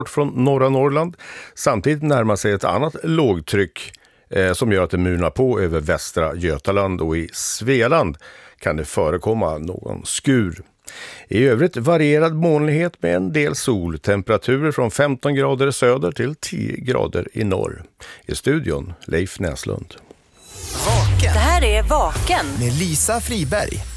från norra Norrland. Samtidigt närmar sig ett annat lågtryck som gör att det murnar på över västra Götaland, och i Svealand kan det förekomma någon skur. I övrigt varierad molnighet med en del sol, temperaturer från 15 grader i söder till 10 grader i norr. I studion Leif Näslund. Vaken. Det här är Vaken Med Lisa Friberg.